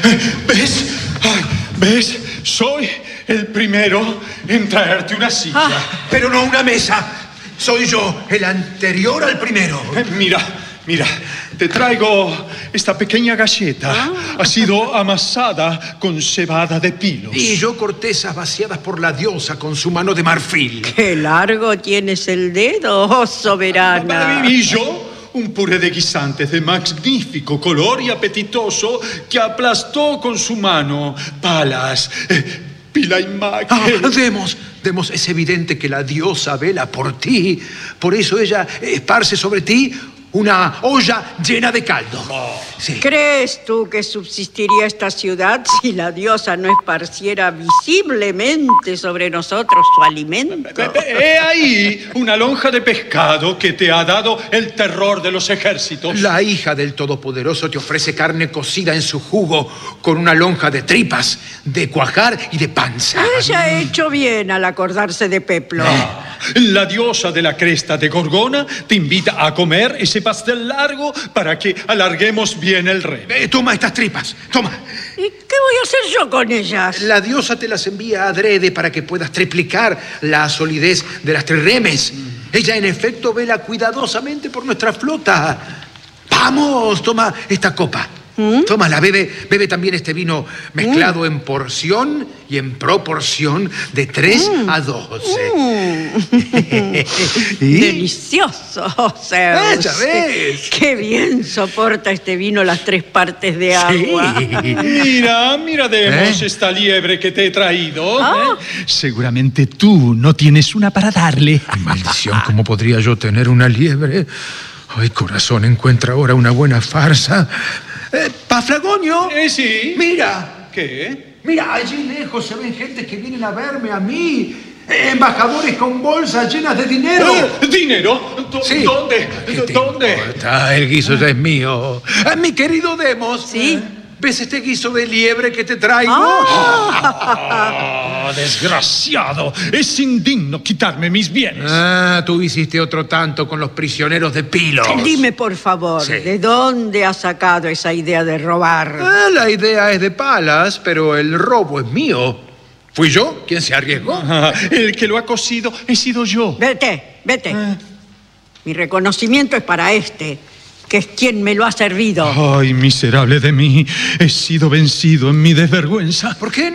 ¿Ves? Ay, ¿ves? Soy el primero en traerte una silla. Pero no una mesa. Soy yo, el anterior al primero. Mira, te traigo esta pequeña galleta. Ha sido amasada con cebada de pilos. Y yo cortezas vaciadas por la diosa con su mano de marfil. ¡Qué largo tienes el dedo, oh soberana! Y yo, un puré de guisantes de magnífico color y apetitoso que aplastó con su mano Palas, Pila y Mac. Demos, es evidente que la diosa vela por ti. Por eso ella esparce sobre ti una olla llena de caldo. Sí. ¿Crees tú que subsistiría esta ciudad si la diosa no esparciera visiblemente sobre nosotros su alimento? He ahí una lonja de pescado que te ha dado el terror de los ejércitos. La hija del Todopoderoso te ofrece carne cocida en su jugo con una lonja de tripas, de cuajar y de panza. Ella ha hecho bien al acordarse de Peplo. La diosa de la cresta de Gorgona te invita a comer ese pastel largo para que alarguemos bien el remo. Toma estas tripas, toma. ¿Y qué voy a hacer yo con ellas? La diosa te las envía adrede para que puedas triplicar la solidez de las trirremes. Ella, en efecto, vela cuidadosamente por nuestra flota. Vamos, toma esta copa. Tómala, bebe también este vino mezclado en porción y en proporción de 3 a 12. Delicioso, Zeus. Ya ves. Qué bien soporta este vino las 3 partes de agua. Sí. Mira, Demos, esta liebre que te he traído. Seguramente tú no tienes una para darle. Ay, maldición, ¿cómo podría yo tener una liebre? Ay, corazón, encuentra ahora una buena farsa. Paflagonio. Sí. Mira. ¿Qué? Mira, allí lejos se ven gente que vienen a verme a mí. Embajadores con bolsas llenas de dinero. ¿Dinero? Sí. ¿Dónde? ¿Dónde? Importa? El guiso ya es mío. Mi querido Demos. Sí. ¿Ves este guiso de liebre que te traigo? Desgraciado. Es indigno quitarme mis bienes. Tú hiciste otro tanto con los prisioneros de Pilos. Dime, por favor, Sí. ¿de dónde has sacado esa idea de robar? La idea es de Palas, pero el robo es mío. ¿Fui yo quien se arriesgó? El que lo ha cosido he sido yo. Vete. Mi reconocimiento es para este, que es quien me lo ha servido. Ay, miserable de mí. He sido vencido en mi desvergüenza. ¿Por qué